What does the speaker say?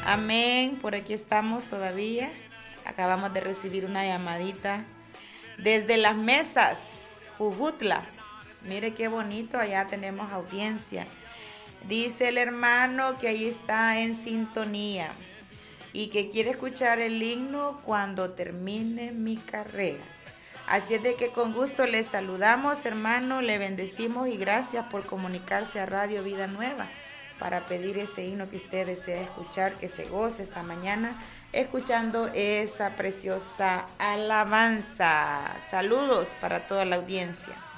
Amén, por aquí estamos todavía. Acabamos de recibir una llamadita desde Las Mesas, Jujutla. Mire qué bonito, allá tenemos audiencia. Dice el hermano que ahí está en sintonía y que quiere escuchar el himno cuando termine mi carrera. Así es de que con gusto le saludamos, hermano, le bendecimos y gracias por comunicarse a Radio Vida Nueva para pedir ese himno que usted desea escuchar, que se goce esta mañana escuchando esa preciosa alabanza. Saludos para toda la audiencia.